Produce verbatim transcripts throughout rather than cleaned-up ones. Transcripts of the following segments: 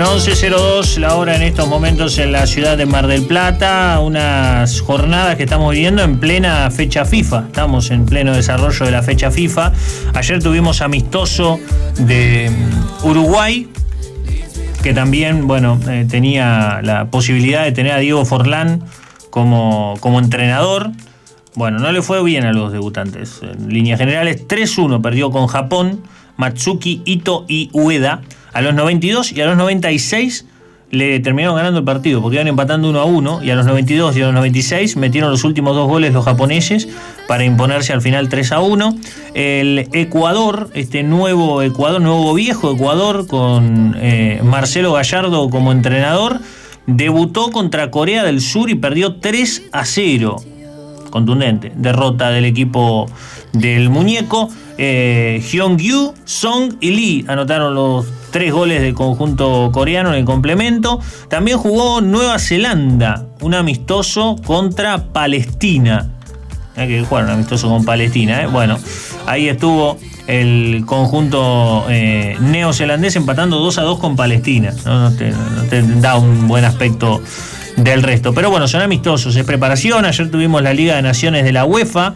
Bueno, once cero dos la hora en estos momentos en la ciudad de Mar del Plata, unas jornadas que estamos viviendo en plena fecha FIFA, estamos en pleno desarrollo de la fecha FIFA. Ayer tuvimos amistoso de Uruguay, que también, bueno, eh, tenía la posibilidad de tener a Diego Forlán como, como entrenador. Bueno, no le fue bien a los debutantes. En líneas generales, tres uno perdió con Japón, Matsuki, Ito y Ueda. A los noventa y dos y a los noventa y seis le terminaron ganando el partido, porque iban empatando uno a uno, y a los noventa y dos y a los noventa y seis metieron los últimos dos goles los japoneses para imponerse al final tres a uno. El Ecuador, este nuevo Ecuador, nuevo viejo Ecuador, con eh, Marcelo Gallardo como entrenador, debutó contra Corea del Sur y perdió tres a cero. Contundente derrota del equipo del muñeco. eh, Hyun-gyu, Song y Lee anotaron los tres goles del conjunto coreano en el complemento. También jugó Nueva Zelanda, un amistoso contra Palestina. Hay que jugar un amistoso con Palestina, ¿eh? Bueno, ahí estuvo el conjunto eh, neozelandés empatando dos a dos con Palestina. No, no, te, no te da un buen aspecto del resto. Pero bueno, son amistosos, es preparación. Ayer tuvimos la Liga de Naciones de la UEFA,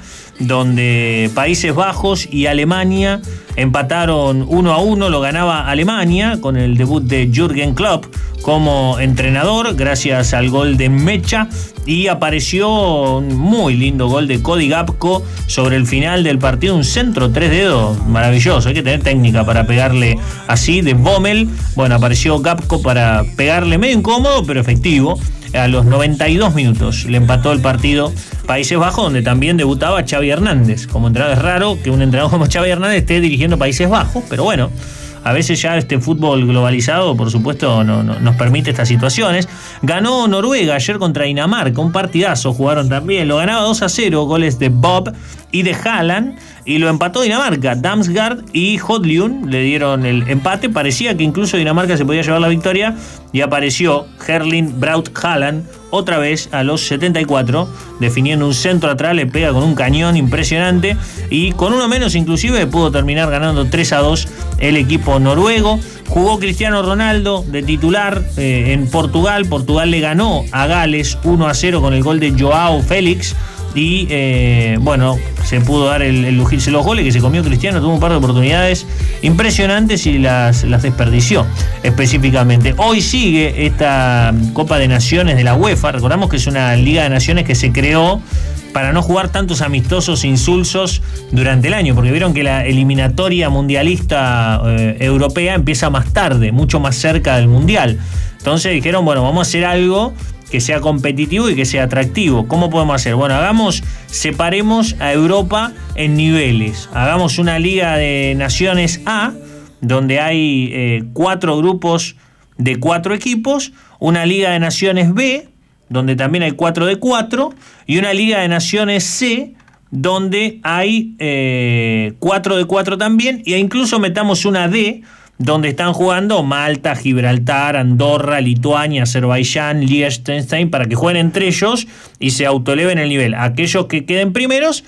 donde Países Bajos y Alemania empataron uno a uno. Lo ganaba Alemania con el debut de Jürgen Klopp como entrenador, gracias al gol de Mecha, y apareció un muy lindo gol de Cody Gakpo sobre el final del partido, un centro tres dedos maravilloso. Hay que tener técnica para pegarle así, de Bommel. Bueno, apareció Gakpo para pegarle medio incómodo, pero efectivo. A los noventa y dos minutos le empató el partido Países Bajos, donde también debutaba Xavi Hernández como entrenador. Es raro que un entrenador como Xavi Hernández esté dirigiendo Países Bajos, pero bueno, a veces ya este fútbol globalizado, por supuesto, no, no, nos permite estas situaciones. Ganó Noruega ayer contra Dinamarca, un partidazo jugaron también. Lo ganaba dos a cero, goles de Bob y de Haaland, y lo empató Dinamarca. Damsgaard y Hodlund le dieron el empate. Parecía que incluso Dinamarca se podía llevar la victoria, y apareció Erling Braut Haaland otra vez a los setenta y cuatro, definiendo un centro atrás, le pega con un cañón impresionante, y con uno menos inclusive pudo terminar ganando tres a dos el equipo noruego. Jugó Cristiano Ronaldo de titular eh, en Portugal. Portugal le ganó a Gales uno a cero con el gol de Joao Félix. Y eh, bueno, se pudo dar el, el lujirse los goles que se comió Cristiano. Tuvo un par de oportunidades impresionantes y las, las desperdició específicamente. Hoy sigue esta Copa de Naciones de la UEFA. Recordamos que es una Liga de Naciones que se creó para no jugar tantos amistosos insulsos durante el año, porque vieron que la eliminatoria mundialista eh, europea empieza más tarde, mucho más cerca del mundial. Entonces dijeron, bueno, vamos a hacer algo que sea competitivo y que sea atractivo. ¿Cómo podemos hacer? Bueno, hagamos, separemos a Europa en niveles. Hagamos una Liga de Naciones A, donde hay eh, cuatro grupos de cuatro equipos, una Liga de Naciones B, donde también hay cuatro de cuatro, y una Liga de Naciones C, donde hay eh, cuatro de cuatro también, e incluso metamos una D, donde están jugando Malta, Gibraltar, Andorra, Lituania, Azerbaiyán, Liechtenstein, para que jueguen entre ellos y se autoeleven el nivel. Aquellos que queden primeros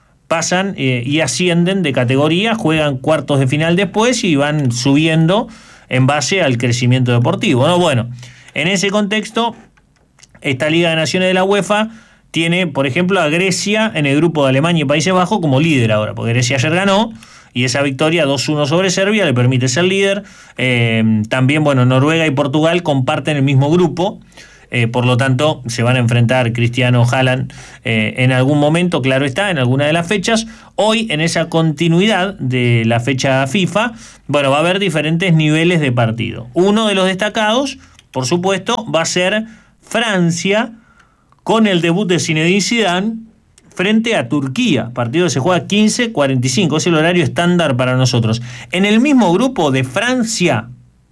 pasan eh, y ascienden de categoría, juegan cuartos de final después y van subiendo en base al crecimiento deportivo, ¿no? Bueno, en ese contexto, esta Liga de Naciones de la UEFA tiene, por ejemplo, a Grecia en el grupo de Alemania y Países Bajos como líder ahora, porque Grecia ayer ganó, y esa victoria dos uno sobre Serbia le permite ser líder. Eh, también, bueno, Noruega y Portugal comparten el mismo grupo, eh, por lo tanto se van a enfrentar Cristiano, Haaland eh, en algún momento, claro está, en alguna de las fechas. Hoy, en esa continuidad de la fecha FIFA, bueno, va a haber diferentes niveles de partido. Uno de los destacados, por supuesto, va a ser Francia, con el debut de Zinedine Zidane frente a Turquía, partido que se juega quince cuarenta y cinco, es el horario estándar para nosotros. En el mismo grupo de Francia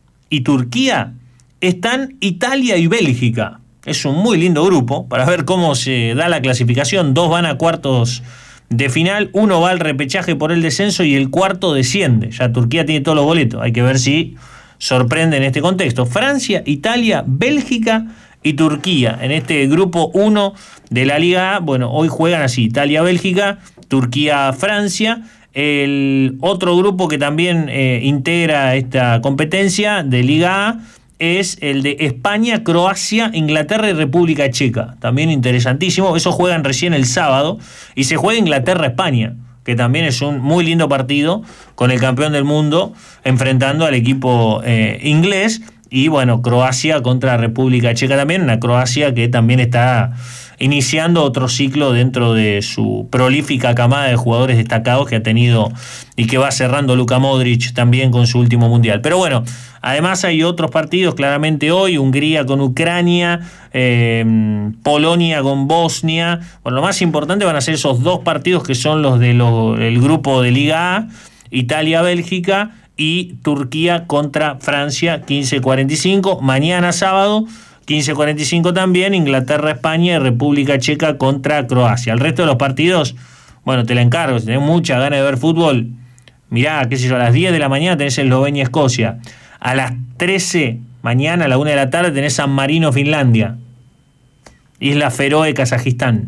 y Turquía están Italia y Bélgica. Es un muy lindo grupo para ver cómo se da la clasificación. Dos van a cuartos de final, uno va al repechaje por el descenso y el cuarto desciende. Ya Turquía tiene todos los boletos, hay que ver si sorprende en este contexto. Francia, Italia, Bélgica y Turquía en este grupo uno de la Liga A. Bueno, hoy juegan así: Italia, Bélgica, Turquía, Francia. El otro grupo que también eh, integra esta competencia de Liga A es el de España, Croacia, Inglaterra y República Checa. También interesantísimo. Eso juegan recién el sábado. Y se juega Inglaterra-España, que también es un muy lindo partido, con el campeón del mundo enfrentando al equipo eh, inglés. Y bueno, Croacia contra República Checa también. Una Croacia que también está iniciando otro ciclo dentro de su prolífica camada de jugadores destacados que ha tenido y que va cerrando Luka Modric también con su último mundial. Pero bueno, además hay otros partidos claramente hoy: Hungría con Ucrania, eh, Polonia con Bosnia. Bueno, lo más importante van a ser esos dos partidos que son los del de grupo de Liga A: Italia-Bélgica y Turquía contra Francia, quince cuarenta y cinco. Mañana sábado, quince cuarenta y cinco también, Inglaterra-España y República Checa contra Croacia. El resto de los partidos, bueno, te la encargo. Si tenés mucha ganas de ver fútbol, mirá, qué sé yo, a las diez de la mañana tenés Eslovenia-Escocia. A las trece, mañana a la una de la tarde, tenés San Marino-Finlandia. Isla Feroe-Kazajistán.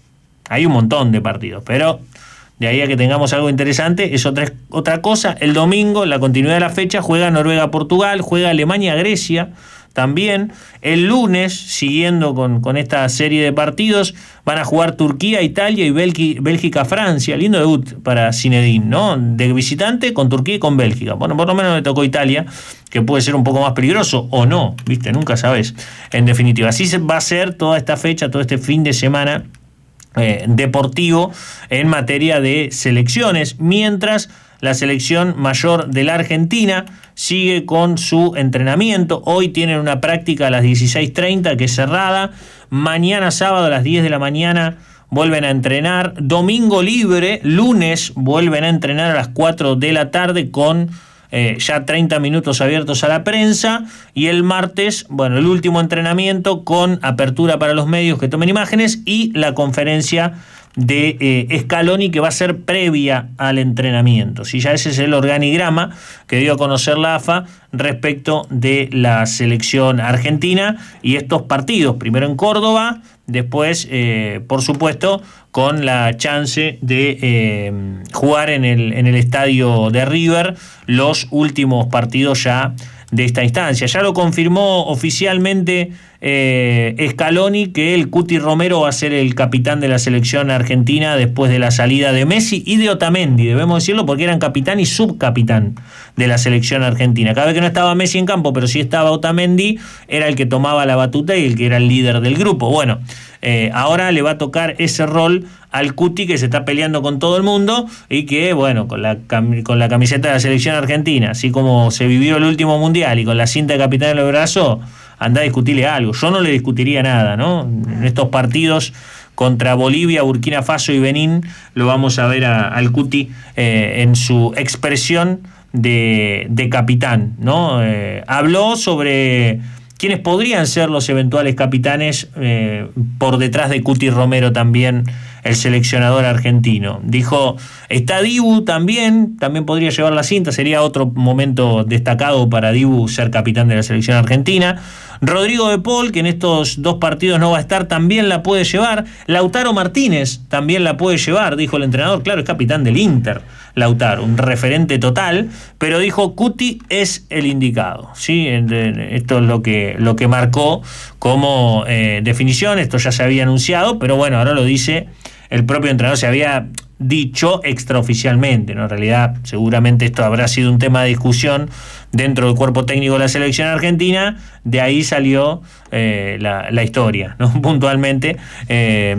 Hay un montón de partidos, pero de ahí a que tengamos algo interesante es otra, otra cosa. El domingo, la continuidad de la fecha, juega Noruega-Portugal, juega Alemania-Grecia también. El lunes, siguiendo con, con esta serie de partidos, van a jugar Turquía-Italia y Bélgica-Francia. Lindo debut para Zinedine, ¿no? De visitante con Turquía y con Bélgica. Bueno, por lo menos le tocó Italia, que puede ser un poco más peligroso o no, ¿viste? Nunca sabes. En definitiva, así va a ser toda esta fecha, todo este fin de semana Eh, deportivo en materia de selecciones, mientras la selección mayor de la Argentina sigue con su entrenamiento. Hoy tienen una práctica a las dieciséis treinta que es cerrada. Mañana sábado a las diez de la mañana vuelven a entrenar. Domingo libre. Lunes vuelven a entrenar a las cuatro de la tarde con Eh, ya treinta minutos abiertos a la prensa, y el martes, bueno, el último entrenamiento con apertura para los medios que tomen imágenes y la conferencia de eh, Scaloni, que va a ser previa al entrenamiento. Si ya ese es el organigrama que dio a conocer la A F A respecto de la selección argentina y estos partidos, primero en Córdoba, después, eh, por supuesto, con la chance de eh, jugar en el, en el estadio de River los últimos partidos ya de esta instancia. Ya lo confirmó oficialmente eh, Scaloni, que el Cuti Romero va a ser el capitán de la selección argentina después de la salida de Messi y de Otamendi, debemos decirlo, porque eran capitán y subcapitán de la selección argentina. Cada vez que no estaba Messi en campo, pero sí estaba Otamendi, era el que tomaba la batuta y el que era el líder del grupo. Bueno, eh, ahora le va a tocar ese rol al Cuti, que se está peleando con todo el mundo y que, bueno, con la, con la camiseta de la selección argentina, así como se vivió el último mundial y con la cinta de capitán en el brazo, anda a discutirle algo. Yo no le discutiría nada, ¿no? En estos partidos contra Bolivia, Burkina Faso y Benín lo vamos a ver a, al Cuti eh, en su expresión de, de capitán, ¿no? Eh, habló sobre quiénes podrían ser los eventuales capitanes eh, por detrás de Cuti Romero también, el seleccionador argentino. Dijo, está Dibu también, también podría llevar la cinta, sería otro momento destacado para Dibu ser capitán de la selección argentina. Rodrigo de Paul, que en estos dos partidos no va a estar, también la puede llevar. Lautaro Martínez también la puede llevar, dijo el entrenador. Claro, es capitán del Inter, Lautaro, un referente total, pero dijo, Cuti es el indicado, ¿sí? Esto es lo que, lo que marcó como eh, definición. Esto ya se había anunciado, pero bueno, ahora lo dice el propio entrenador. Se había dicho extraoficialmente, ¿no? En realidad, seguramente esto habrá sido un tema de discusión dentro del cuerpo técnico de la selección argentina. De ahí salió eh, la, la historia, ¿no? Puntualmente, eh,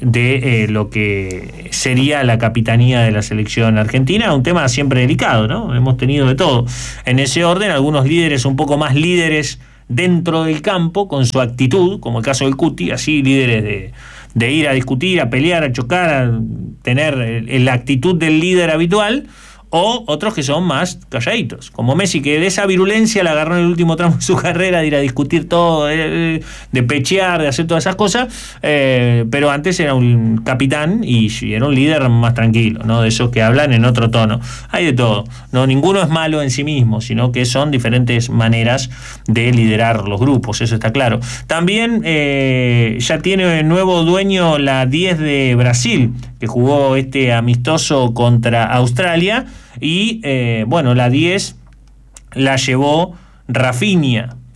de eh, lo que sería la capitanía de la selección argentina. Un tema siempre delicado, ¿no? Hemos tenido de todo en ese orden. Algunos líderes un poco más líderes dentro del campo con su actitud, como el caso del Cuti, así líderes de de ir a discutir, a pelear, a chocar, a tener la actitud del líder habitual, o otros que son más calladitos, como Messi, que de esa virulencia la agarró en el último tramo de su carrera, de ir a discutir todo, de, de pechear, de hacer todas esas cosas, eh, pero antes era un capitán y, y era un líder más tranquilo, ¿no? De esos que hablan en otro tono. Hay de todo, no, ninguno es malo en sí mismo, sino que son diferentes maneras de liderar los grupos, eso está claro. También eh, ya tiene nuevo dueño la diez de Brasil, que jugó este amistoso contra Australia, y eh, bueno, la diez la llevó Rafinha,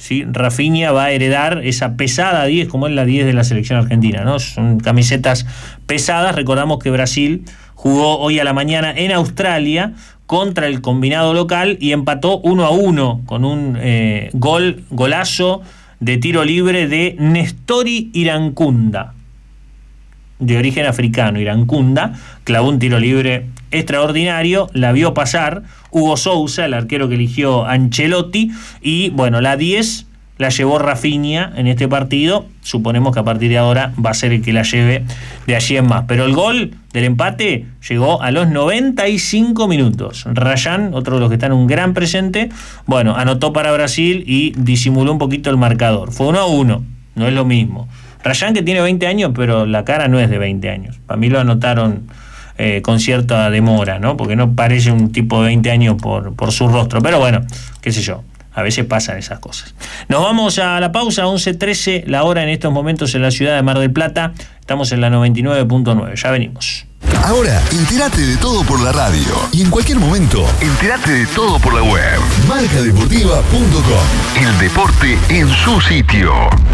¿sí? Rafinha va a heredar esa pesada diez, como es la diez de la selección argentina, ¿no? Son camisetas pesadas. Recordamos que Brasil jugó hoy a la mañana en Australia contra el combinado local y empató uno a uno con un eh, gol, golazo de tiro libre de Nestori Irankunda, de origen africano. Irankunda clavó un tiro libre extraordinario, la vio pasar Hugo Sousa, el arquero que eligió Ancelotti, y bueno, la diez la llevó Rafinha en este partido. Suponemos que a partir de ahora va a ser el que la lleve de allí en más. Pero el gol del empate llegó a los noventa y cinco minutos. Rayán, otro de los que están en un gran presente, bueno, anotó para Brasil y disimuló un poquito el marcador. Fue uno a uno, no es lo mismo. Rayán, que tiene veinte años, pero la cara no es de veinte años. Para mí lo anotaron eh, con cierta demora, ¿no? Porque no parece un tipo de veinte años por, por su rostro. Pero bueno, qué sé yo. A veces pasan esas cosas. Nos vamos a la pausa, once trece la hora en estos momentos en la ciudad de Mar del Plata. Estamos en la noventa y nueve punto nueve. Ya venimos. Ahora, entérate de todo por la radio. Y en cualquier momento, entérate de todo por la web. marca deportiva punto com. El deporte en su sitio.